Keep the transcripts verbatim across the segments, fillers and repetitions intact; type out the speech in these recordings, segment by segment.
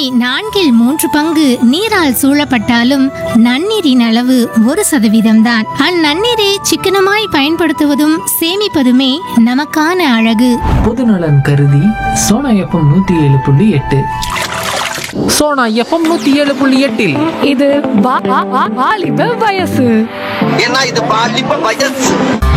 நான்கில் மூன்று பங்கு நீரால் சூழப்பட்டாலும் நன்னீரின் அளவு ஒரு சதவீதம் தான். அந்நன்னீரை சிக்கனமாய் பயன்படுத்துவதும் சேமிப்பதுமே நமக்கான அழகு. பொதுநலன் கருதி சோனா எஃப்எம் நூத்தி ஏழு புள்ளி எட்டு சோனா எஃப்எம் நூத்தி ஏழு புள்ளி எட்டில் இது வா- வா- வா- வாலிப வயசு. ஏன்னா இது பாலிப்ப வயசு.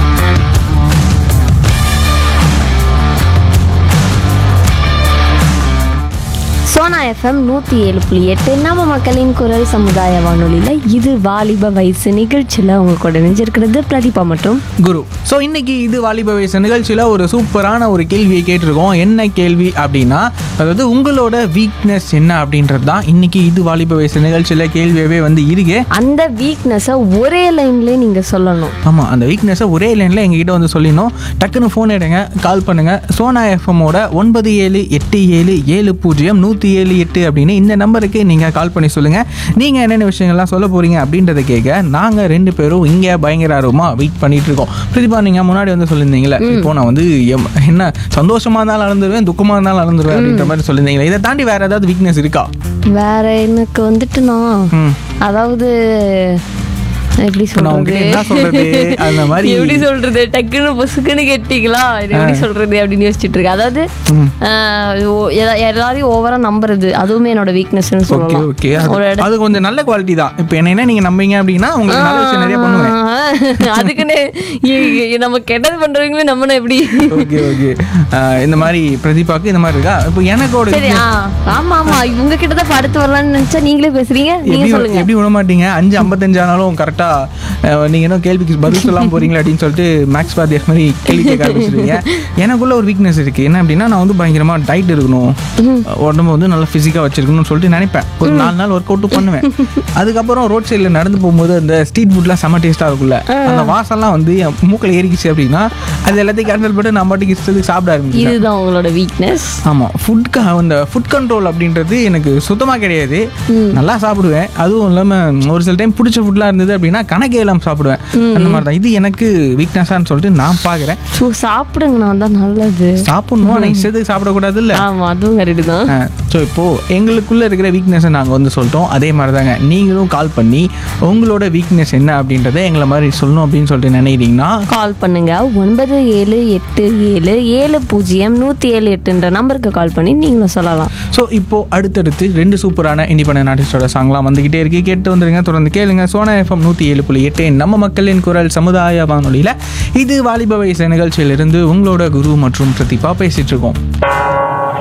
சோனா எஃப்எம் நூற்றி ஏழு புள்ளி எட்டு நம்ம மக்களின் குரல் சமுதாய வானொலியில் இது வாலிப வயசு நிகழ்ச்சியில் உங்க கூட நினைஞ்சிருக்கிறது பிரதீபா மற்றும் குரு. ஸோ இன்னைக்கு இது வாலிப வயசு நிகழ்ச்சியில் ஒரு சூப்பரான ஒரு கேள்வியை கேட்டிருக்கோம். என்ன கேள்வி அப்படின்னா, அதாவது உங்களோட வீக்னஸ் என்ன அப்படின்றது தான் இன்னைக்கு இது வாலிப வயசு நிகழ்ச்சியில் கேள்வியாகவே வந்து இருக்கு. அந்த வீக்னஸை ஒரே லைன்லேயே நீங்கள் சொல்லணும். ஆமாம், அந்த வீக்னஸை ஒரே லைனில் எங்ககிட்ட வந்து சொல்லிடணும். டக்குன்னு ஃபோன் எடுங்க, கால் பண்ணுங்க. சோனா எஃப்எம்மோட ஒன்பது ஏழு எட்டு ஏழு ஏழு பூஜ்ஜியம் நூற்றி ஏழு எட்டு அப்படின்னு இந்த நம்பருக்கு நீங்கள் கால் பண்ணி சொல்லுங்கள். நீங்கள் என்னென்ன விஷயங்கள்லாம் சொல்ல போகிறீங்க அப்படின்றத கேட்க நாங்கள் ரெண்டு பேரும் இங்கே பயங்கர ஆர்வமாக வெயிட் பண்ணிட்டு இருக்கோம். பிரதிபா, நீங்கள் முன்னாடி வந்து சொல்லியிருந்தீங்களே, இப்போ நான் வந்து எம்- என்ன சந்தோஷமாக இருந்தாலும் அளந்துருவேன், துக்கமாக இருந்தாலும் அளந்துருவேன் அப்படின்ற மாதிரி சொல்லியிருந்தீங்களே, இதை தாண்டி வேறு ஏதாவது வீக்னஸ் இருக்கா? வேற எனக்கு வந்துட்டு நான் ம் அதாவது எப்படி இப்போ நான் உங்ககிட்ட என்ன சொல்றது சொல்கிறது அந்த மாதிரி எப்படி சொல்றது டக்குன்னு பொசுக்குன்னு கேட்டீங்களா இது எப்படி சொல்றது அப்படின்னு யோசிச்சுட்டு இருக்கேன். அதாவது ஆஹ், ஓ- எதா- எல்லாரையும் ஓவரா நம்புறது அதுவுமே என்னோட வீக்னஸ்னு ஓகே சொல்லலாம். ஓகே, ஒரு இடத்துல அது கொஞ்சம் நல்ல குவாலிட்டி தான். இப்போ என்ன நீங்க நம்பீங்க அப்படின்னா உங்களுக்கு நல்ல விஷயம் நிறைய பண்ணுவேன். அதுக்குன்னு இ- இ- நம்ம கெட்டது பண்றவங்களும் நம்மன எப்படி ஓகே ஓகே, இந்த மாதிரி பிரதீபாக்கு இந்த மாதிரி இருக்கா? இப்போ எனக்கோட சரி. ஆ, ஆமா ஆமா இவங்க கிட்ட தான் படுத்து வரலாம்னு நினைச்சா நீங்களே பேசுறீங்க. நீங்க எப்படி சொல்லுங்க. எப்படி விட மாட்டீங்க? அஞ்சு ஐம்பத்தஞ்சு ஆனாலும் கரெக்டா நீங்க என்ன கேள்விக்கு பதில் சொல்லாம போறீங்களா அப்படின்னு சொல்லிட்டு மேக்ஸ் பாத்தியார் மாதிரி கேள்வி கேட்க ஆரம்பிச்சிருக்கீங்க. எனக்குள்ள ஒரு வீக்னஸ் இருக்கு. என்ன அப்படின்னா, நான் வந்து பயங்கரமா டைட் இருக்கணும், உடம்பு வந்து நல்லா பிசிக்கா வச்சிருக்கணும்னு சொல்லிட்டு நினைப்பேன். ஒரு நாலு நாள் ஒர்க் அவுட் பண்ணுவேன். அதுக்கப்புறம் ரோட் சைடில் நடந்து போகும்போது அந்த ஸ்ட்ரீட் ஃபுட்லாம் செம்ம டேஸ்டா இருக்குல்ல, அந்த வாசம்லாம் வந்து என் மூக்கில் ஏறிக்கிச்சு அப்படின்னா அது எல்லாத்தையும் கேன்சல் பண்ணிட்டு நான் பாட்டுக்கு இஷ்டத்துக்கு சாப்பிட ஆரம்பிச்சேன். இதுதான் உங்களோட வீக்னஸ். ஆமாம், ஃபுட் அந்த ஃபுட் கண்ட்ரோல் அப்படின்றது எனக்கு சுத்தமாக கிடையாது. நல்லா சாப்பிடுவேன், அதுவும் இல்லாமல் ஒரு சில டைம் பிடிச்ச ஃபுட்லாம் இருந்தது அப்படின்னா கணக்கே இல்லாமல் சாப்பிடுவேன். அந்த மாதிரி தான் இது எனக்கு வீக்னஸான்னு சொல்லிட்டு நான் பார்க்குறேன். ஸோ சாப்பிடுங்கண்ணா தான் நல்லது. சாப்பிடணும், ஆனால் இஷ்டத்துக்கு சாப்பிடக்கூடாது இல்லை. ஆமா அதுவும் கரெக்டு தான். ஸோ இப்போது எங்களுக்குள்ளே இருக்கிற வீக்னஸை நாங்கள் வந்து சொல்லிட்டோம். அதே மாதிரி தாங்க நீங்களும் கால் பண்ணி உங்களோட வீக்னஸ் என்ன அப்படின்றத எங்களை மாதிரி சொல்லணும் அப்படின்னு சொல்லிட்டு நினைக்கிறீங்கன்னா கால் பண்ணுங்க ஒன்பது ஏழு எட்டு ஏழு ஏழு பூஜ்ஜியம் நூற்றி ஏழு எட்டுன்ற நம்பருக்கு கால் பண்ணி நீங்களும் சொல்லலாம். ஸோ இப்போது அடுத்தடுத்து ரெண்டு சூப்பரான இண்டிபெண்டன்ட் ஆர்டிஸ்டோட சாங்லாம் வந்துக்கிட்டே இருக்கு. கேட்டு வந்துருங்க, தொடர்ந்து கேளுங்க. சோனா எஃப்எம் நூற்றி ஏழு புள்ளி எட்டு நம்ம மக்களின் குரல் சமுதாய வானொலியில் இது வாலிப வயசு நிகழ்ச்சியிலிருந்து உங்களோட குரு மற்றும் பிரதீபா பேசிட்டு இருக்கோம்.